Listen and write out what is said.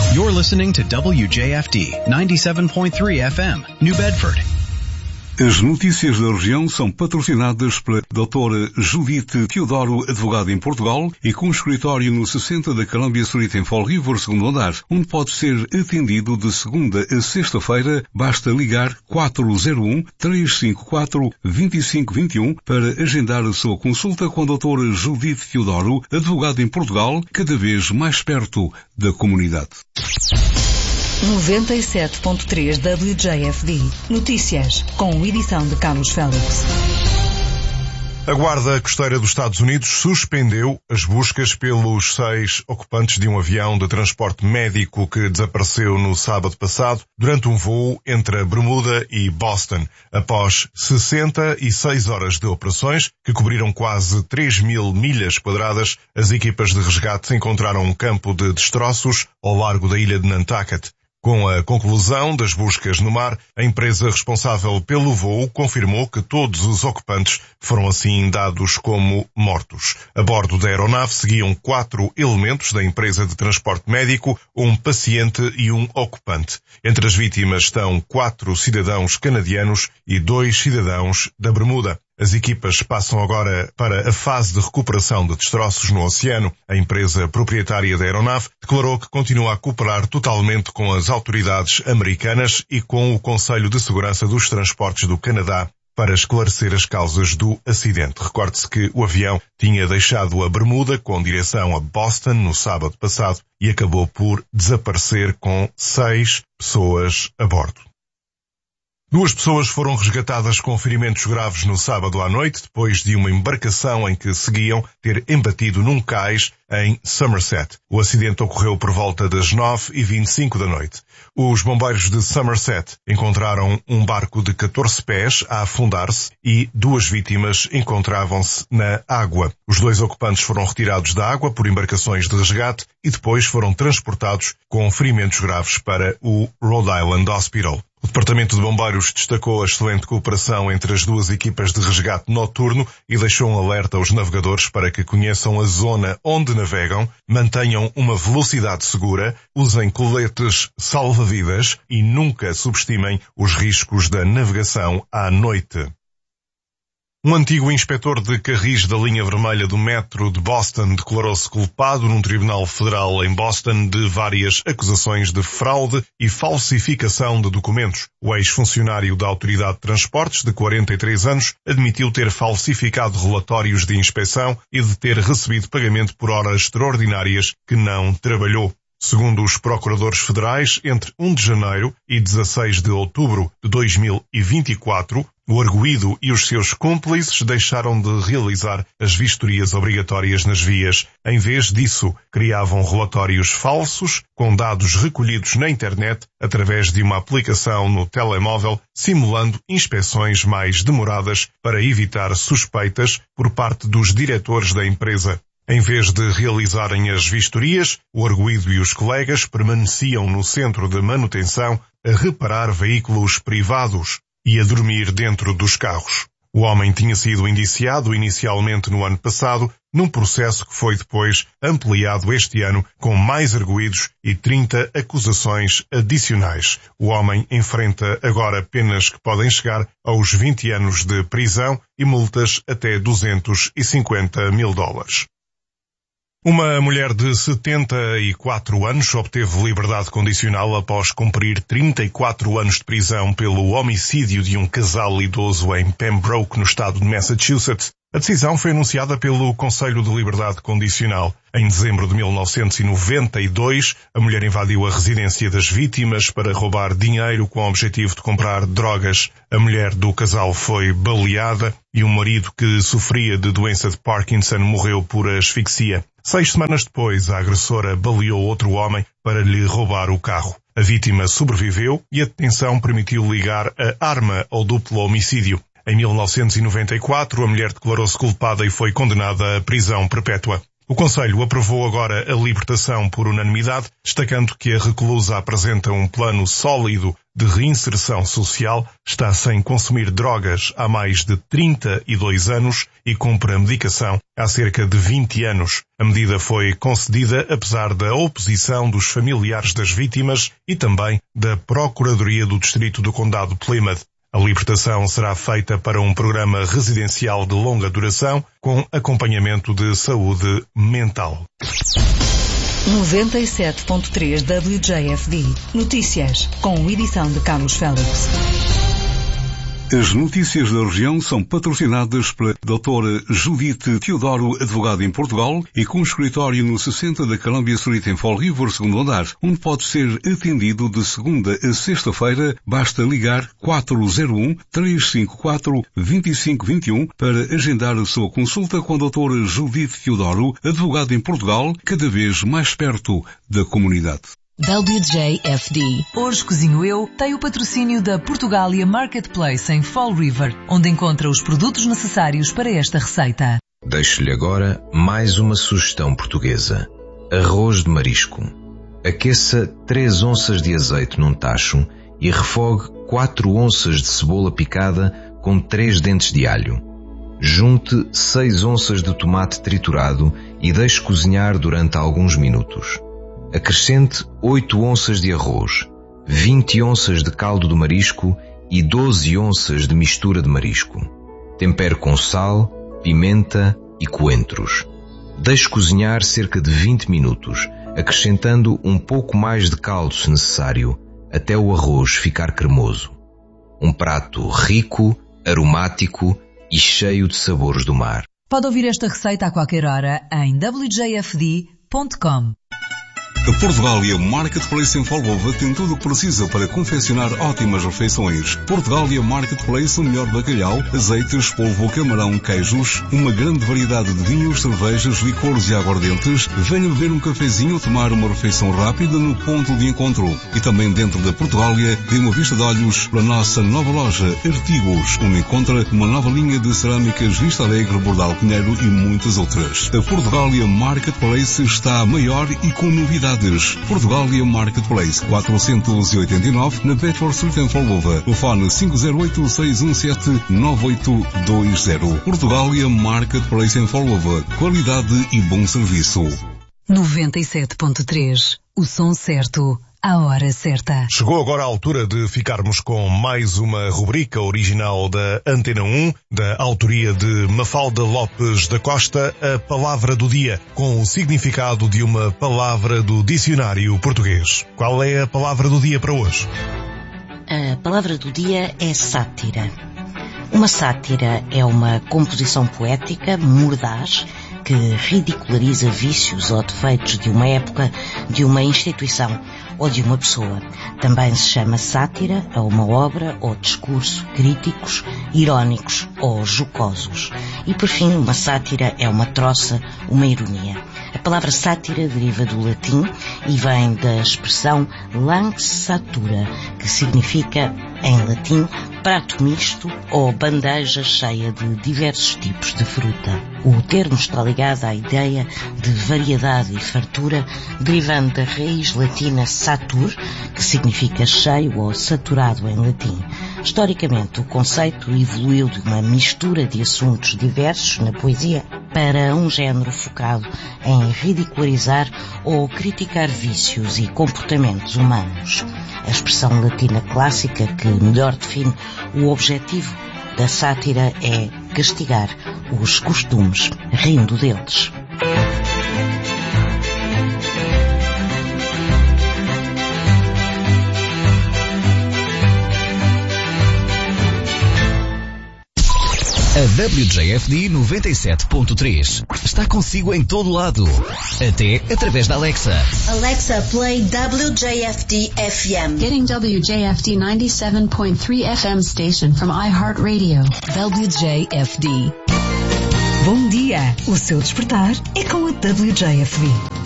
You're listening to WJFD 97.3 FM, New Bedford. As notícias da região são patrocinadas pela doutora Judite Teodoro, advogada em Portugal e com escritório no 60 da Columbia Street em Fall River, segundo andar, onde pode ser atendido de segunda a sexta-feira. Basta ligar 401-354-2521 para agendar a sua consulta com a doutora Judite Teodoro, advogada em Portugal, cada vez mais perto da comunidade. 97.3 WJFD. Notícias, com edição de Carlos Félix. A Guarda Costeira dos Estados Unidos suspendeu as buscas pelos 6 ocupantes de um avião de transporte médico que desapareceu no sábado passado durante um voo entre a Bermuda e Boston. Após 66 horas de operações, que cobriram quase 3.000 milhas quadradas, as equipas de resgate encontraram um campo de destroços ao largo da ilha de Nantucket. Com a conclusão das buscas no mar, a empresa responsável pelo voo confirmou que todos os ocupantes foram assim dados como mortos. A bordo da aeronave seguiam 4 elementos da empresa de transporte médico, um paciente e um ocupante. Entre as vítimas estão 4 cidadãos canadianos e 2 cidadãos da Bermuda. As equipas passam agora para a fase de recuperação de destroços no oceano. A empresa proprietária da aeronave declarou que continua a cooperar totalmente com as autoridades americanas e com o Conselho de Segurança dos Transportes do Canadá para esclarecer as causas do acidente. Recorde-se que o avião tinha deixado a Bermuda com direção a Boston no sábado passado e acabou por desaparecer com 6 pessoas a bordo. 2 pessoas foram resgatadas com ferimentos graves no sábado à noite, depois de uma embarcação em que seguiam ter embatido num cais em Somerset. O acidente ocorreu por volta das 9h25 da noite. Os bombeiros de Somerset encontraram um barco de 14 pés a afundar-se e 2 vítimas encontravam-se na água. Os 2 ocupantes foram retirados da água por embarcações de resgate e depois foram transportados com ferimentos graves para o Rhode Island Hospital. O Departamento de Bombeiros destacou a excelente cooperação entre as 2 equipas de resgate noturno e deixou um alerta aos navegadores para que conheçam a zona onde navegam, mantenham uma velocidade segura, usem coletes salva-vidas e nunca subestimem os riscos da navegação à noite. Um antigo inspetor de carris da linha vermelha do metro de Boston declarou-se culpado num tribunal federal em Boston de várias acusações de fraude e falsificação de documentos. O ex-funcionário da Autoridade de Transportes, de 43 anos, admitiu ter falsificado relatórios de inspeção e de ter recebido pagamento por horas extraordinárias que não trabalhou. Segundo os procuradores federais, entre 1 de janeiro e 16 de outubro de 2024, o arguido e os seus cúmplices deixaram de realizar as vistorias obrigatórias nas vias. Em vez disso, criavam relatórios falsos com dados recolhidos na internet através de uma aplicação no telemóvel, simulando inspeções mais demoradas para evitar suspeitas por parte dos diretores da empresa. Em vez de realizarem as vistorias, o arguido e os colegas permaneciam no centro de manutenção a reparar veículos privados e a dormir dentro dos carros. O homem tinha sido indiciado inicialmente no ano passado, num processo que foi depois ampliado este ano com mais arguidos e 30 acusações adicionais. O homem enfrenta agora penas que podem chegar aos 20 anos de prisão e multas até $250 mil. Uma mulher de 74 anos obteve liberdade condicional após cumprir 34 anos de prisão pelo homicídio de um casal idoso em Pembroke, no estado de Massachusetts. A decisão foi anunciada pelo Conselho de Liberdade Condicional. Em dezembro de 1992, a mulher invadiu a residência das vítimas para roubar dinheiro com o objetivo de comprar drogas. A mulher do casal foi baleada e o marido, que sofria de doença de Parkinson, morreu por asfixia. 6 semanas depois, a agressora baleou outro homem para lhe roubar o carro. A vítima sobreviveu e a detenção permitiu ligar a arma ao duplo homicídio. Em 1994, a mulher declarou-se culpada e foi condenada à prisão perpétua. O Conselho aprovou agora a libertação por unanimidade, destacando que a reclusa apresenta um plano sólido de reinserção social, está sem consumir drogas há mais de 32 anos e cumpre a medicação há cerca de 20 anos. A medida foi concedida apesar da oposição dos familiares das vítimas e também da Procuradoria do Distrito do Condado de Plymouth. A libertação será feita para um programa residencial de longa duração com acompanhamento de saúde mental. 97.3 WJFD. Notícias, com edição de Carlos Félix. As notícias da região são patrocinadas pela doutora Judite Teodoro, advogada em Portugal e com escritório no 60 da Columbia Street em Fall River, 2º andar, onde pode ser atendido de segunda a sexta-feira. Basta ligar 401-354-2521 para agendar a sua consulta com a doutora Judite Teodoro, advogada em Portugal, cada vez mais perto da comunidade. WJFD. Hoje Cozinho Eu tem o patrocínio da Portugália Marketplace em Fall River, onde encontra os produtos necessários para esta receita. Deixo-lhe agora mais uma sugestão portuguesa. Arroz de marisco. Aqueça 3 onças de azeite num tacho e refogue 4 onças de cebola picada com 3 dentes de alho. Junte 6 onças de tomate triturado e deixe cozinhar durante alguns minutos. Acrescente 8 onças de arroz, 20 onças de caldo de marisco e 12 onças de mistura de marisco. Tempere com sal, pimenta e coentros. Deixe cozinhar cerca de 20 minutos, acrescentando um pouco mais de caldo se necessário, até o arroz ficar cremoso. Um prato rico, aromático e cheio de sabores do mar. Pode ouvir esta receita a qualquer hora em wjfd.com. A Portugália Marketplace em Folgova tem tudo o que precisa para confeccionar ótimas refeições. Portugália Marketplace, o melhor bacalhau, azeites, polvo, camarão, queijos, uma grande variedade de vinhos, cervejas, licores e aguardentes. Venha beber um cafezinho ou tomar uma refeição rápida no ponto de encontro. E também dentro da Portugália, dê uma vista de olhos para a nossa nova loja Artigos, onde encontra uma nova linha de cerâmicas Vista Alegre, Bordal Pinheiro e muitas outras. A Portugália Marketplace está maior e com novidades. Portugália Marketplace, 489, na Bedford Street em Folgova. Telefone 508-617-9820. Portugália Marketplace em Folgova. Qualidade e bom serviço. 97.3. O som certo, à hora certa. Chegou agora a altura de ficarmos com mais uma rubrica original da Antena 1, da autoria de Mafalda Lopes da Costa, a Palavra do Dia, com o significado de uma palavra do dicionário português. Qual é a palavra do dia para hoje? A palavra do dia é sátira. Uma sátira é uma composição poética mordaz que ridiculariza vícios ou defeitos de uma época, de uma instituição ou de uma pessoa. Também se chama sátira a uma obra ou discurso críticos, irónicos ou jocosos. E por fim, uma sátira é uma troça, uma ironia. A palavra sátira deriva do latim e vem da expressão lanxatura, que significa, em latim, prato misto ou bandeja cheia de diversos tipos de fruta. O termo está ligado à ideia de variedade e fartura, derivando da raiz latina satur, que significa cheio ou saturado em latim. Historicamente, o conceito evoluiu de uma mistura de assuntos diversos na poesia para um género focado em ridicularizar ou criticar vícios e comportamentos humanos. A expressão latina clássica que melhor define o objetivo da sátira é castigar os costumes, rindo deles. A WJFD 97.3 está consigo em todo lado, até através da Alexa. Alexa, play WJFD FM. Getting WJFD 97.3 FM station from iHeartRadio. WJFD. Bom dia! O seu despertar é com a WJFD.